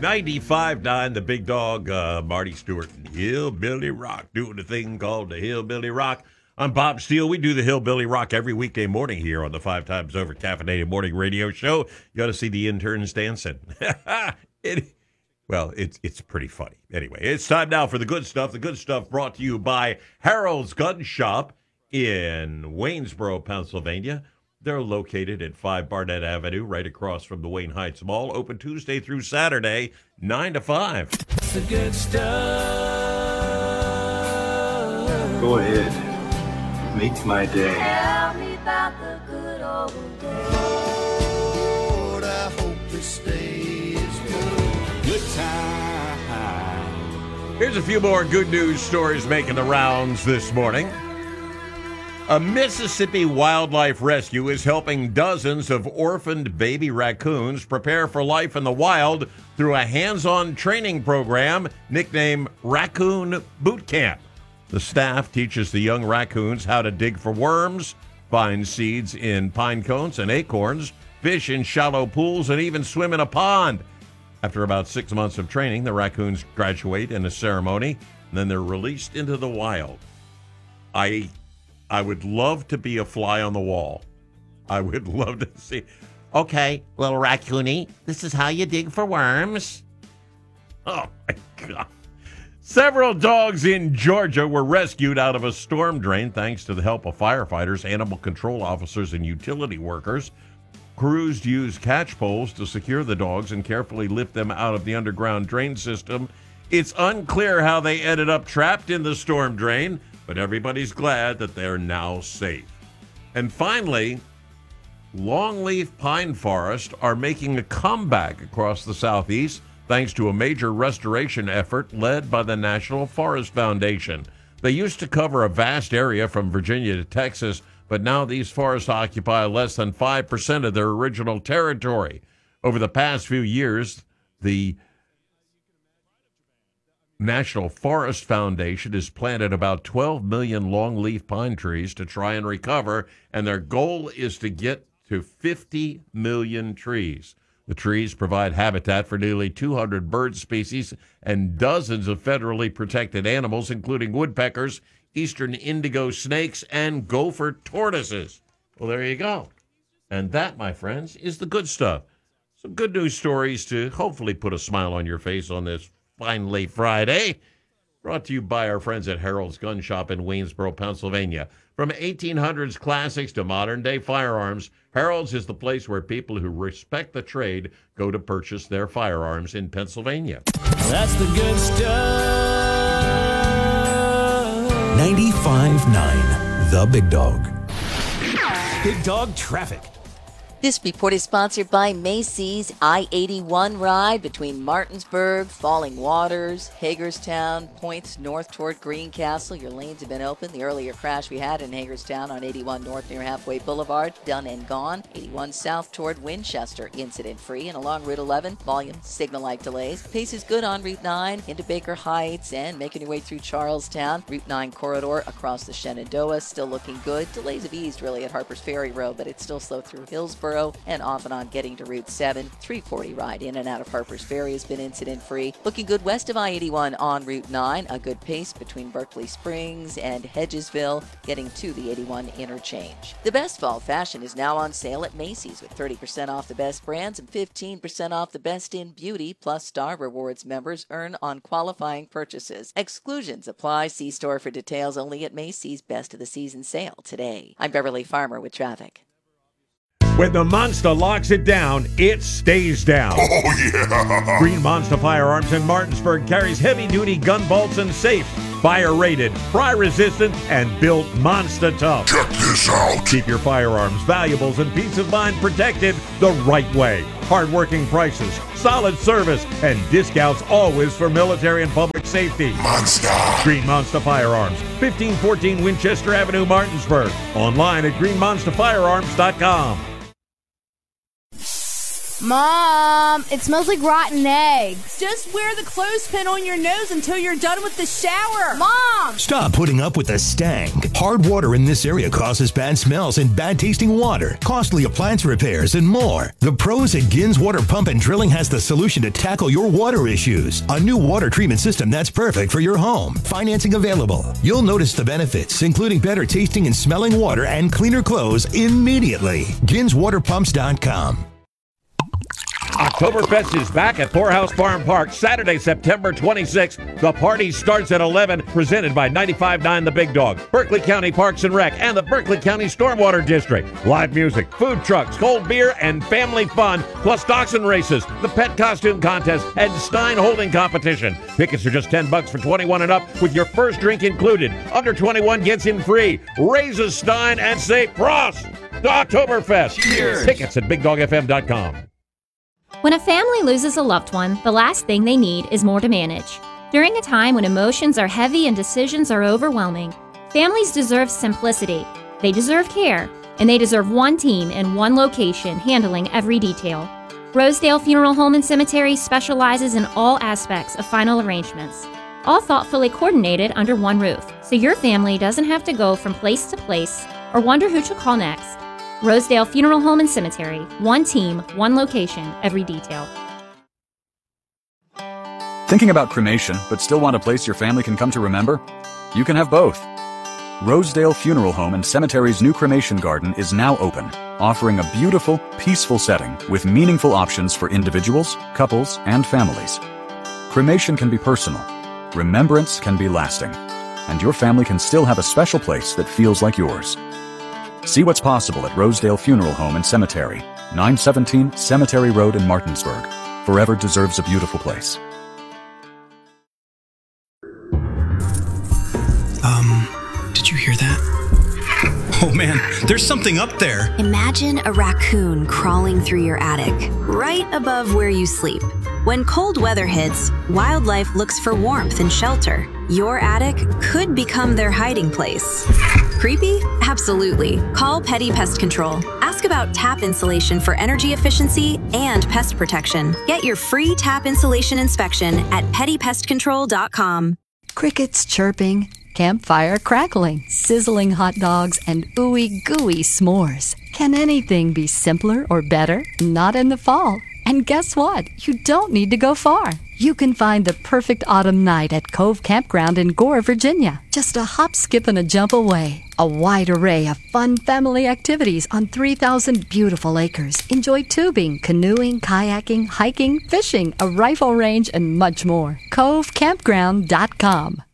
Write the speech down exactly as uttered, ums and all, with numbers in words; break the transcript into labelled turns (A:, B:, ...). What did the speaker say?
A: ninety-five point nine, the big dog, uh, Marty Stewart, and Hillbilly Rock, doing a thing called the Hillbilly Rock. I'm Bob Steele. We do the Hillbilly Rock every weekday morning here on the Five Times Over Caffeinated Morning Radio Show. You got to see the interns dancing. it, well, it's it's pretty funny. Anyway, it's time now for the good stuff. The good stuff brought to you by Harold's Gun Shop in Waynesboro, Pennsylvania. They're located at five Barnett Avenue, right across from the Wayne Heights Mall. Open Tuesday through Saturday, nine to five.
B: The good stuff.
C: Go ahead. Make my day.
B: Tell me about the good old days. Lord, I hope this stays good. Good time.
A: Here's a few more good news stories making the rounds this morning. A Mississippi wildlife rescue is helping dozens of orphaned baby raccoons prepare for life in the wild through a hands-on training program nicknamed Raccoon Boot Camp. The staff teaches the young raccoons how to dig for worms, find seeds in pine cones and acorns, fish in shallow pools, and even swim in a pond. After about six months of training, the raccoons graduate in a ceremony, and then they're released into the wild. I... I would love to be a fly on the wall. I would love to see. Okay, little raccoonie, this is how you dig for worms. Oh, my God. Several dogs in Georgia were rescued out of a storm drain thanks to the help of firefighters, animal control officers, and utility workers. Crews used catch poles to secure the dogs and carefully lift them out of the underground drain system. It's unclear how they ended up trapped in the storm drain, but everybody's glad that they're now safe. And finally, longleaf pine forests are making a comeback across the Southeast thanks to a major restoration effort led by the National Forest Foundation. They used to cover a vast area from Virginia to Texas, but now these forests occupy less than five percent of their original territory. Over the past few years, the National Forest Foundation has planted about twelve million longleaf pine trees to try and recover, and their goal is to get to fifty million trees. The trees provide habitat for nearly two hundred bird species and dozens of federally protected animals, including woodpeckers, eastern indigo snakes, and gopher tortoises. Well, there you go. And that, my friends, is the good stuff. Some good news stories to hopefully put a smile on your face on this fine late Friday. Brought to you by our friends at Harold's Gun Shop in Waynesboro, Pennsylvania. From eighteen hundreds classics to modern-day firearms, Harold's is the place where people who respect the trade go to purchase their firearms in Pennsylvania.
B: That's the good stuff.
D: ninety-five point nine, The Big Dog.
E: Big Dog Traffic.
F: This report is sponsored by Macy's I eighty-one ride between Martinsburg, Falling Waters, Hagerstown, points north toward Greencastle. Your lanes have been open. The earlier crash we had in Hagerstown on eighty-one north near Halfway Boulevard, done and gone. eighty-one south toward Winchester, incident-free. And along Route eleven, volume signal light delays. Pace is good on Route nine into Baker Heights and making your way through Charlestown. Route nine corridor across the Shenandoah, still looking good. Delays have eased really at Harper's Ferry Road, but it's still slow through Hillsborough and off and on getting to Route seven. three forty ride in and out of Harper's Ferry has been incident-free. Looking good west of I eighty-one on Route nine. A good pace between Berkeley Springs and Hedgesville, getting to the eighty-one interchange. The best fall fashion is now on sale at Macy's with thirty percent off the best brands and fifteen percent off the best in beauty, plus Star Rewards members earn on qualifying purchases. Exclusions apply. See store for details. Only at Macy's Best of the Season sale today. I'm Beverly Farmer with traffic.
A: When the Monster locks it down, it stays down.
G: Oh, yeah!
A: Green Monster Firearms in Martinsburg carries heavy-duty gun bolts and safes. Fire-rated, fry-resistant, and built monster tough.
G: Check this out.
A: Keep your firearms, valuables, and peace of mind protected the right way. Hard-working prices, solid service, and discounts always for military and public safety.
G: Monster.
A: Green Monster Firearms, fifteen fourteen Winchester Avenue, Martinsburg. Online at green monster firearms dot com.
H: Mom, it smells like rotten eggs.
I: Just wear the clothespin on your nose until you're done with the shower.
H: Mom!
D: Stop putting up with the stank. Hard water in this area causes bad smells and bad tasting water, costly appliance repairs, and more. The pros at Gins Water Pump and Drilling has the solution to tackle your water issues. A new water treatment system that's perfect for your home. Financing available. You'll notice the benefits, including better tasting and smelling water and cleaner clothes immediately. Gins Water Pumps dot com.
A: Oktoberfest is back at Poorhouse Farm Park Saturday, September twenty-sixth. The party starts at eleven, presented by ninety-five point nine The Big Dog, Berkeley County Parks and Rec, and the Berkeley County Stormwater District. Live music, food trucks, cold beer, and family fun, plus dachshund races, the pet costume contest, and Stein holding competition. Tickets are just ten bucks for twenty-one and up, with your first drink included. Under twenty-one gets in free. Raise a Stein and say Prost to Oktoberfest. Cheers. Tickets at big dog f m dot com.
J: When a family loses a loved one, the last thing they need is more to manage. During a time when emotions are heavy and decisions are overwhelming, families deserve simplicity, they deserve care, and they deserve one team in one location handling every detail. Rosedale Funeral Home and Cemetery specializes in all aspects of final arrangements, all thoughtfully coordinated under one roof, so your family doesn't have to go from place to place or wonder who to call next. Rosedale Funeral Home and Cemetery. One team, one location, every detail.
K: Thinking about cremation, but still want a place your family can come to remember? You can have both. Rosedale Funeral Home and Cemetery's new cremation garden is now open, offering a beautiful, peaceful setting with meaningful options for individuals, couples, and families. Cremation can be personal. Remembrance can be lasting. And your family can still have a special place that feels like yours. See what's possible at Rosedale Funeral Home and Cemetery, nine seventeen Cemetery Road in Martinsburg. Forever deserves a beautiful place.
L: Um, did you hear that? Oh man, there's something up there.
M: Imagine a raccoon crawling through your attic, right above where you sleep. When cold weather hits, wildlife looks for warmth and shelter. Your attic could become their hiding place. Creepy? Absolutely. Call Petty Pest Control. Ask about tap insulation for energy efficiency and pest protection. Get your free tap insulation inspection at petty pest control dot com.
N: Crickets chirping, campfire crackling, sizzling hot dogs, and ooey gooey s'mores. Can anything be simpler or better? Not in the fall. And guess what? You don't need to go far. You can find the perfect autumn night at Cove Campground in Gore, Virginia. Just a hop, skip, and a jump away. A wide array of fun family activities on three thousand beautiful acres. Enjoy tubing, canoeing, kayaking, hiking, fishing, a rifle range, and much more. Cove Campground dot com.